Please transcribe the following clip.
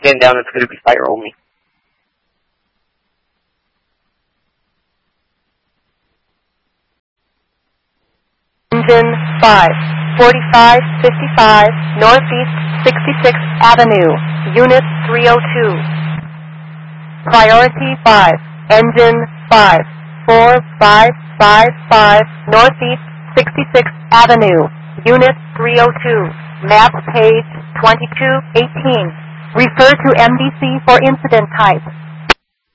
stand down, it's going to be fire only. Engine 5, 4555 Northeast 66th Avenue, Unit 302. Priority 5, Engine 5, 4555 Northeast 66th Avenue, Unit 302. Map page 2218. Refer to MDC for incident type.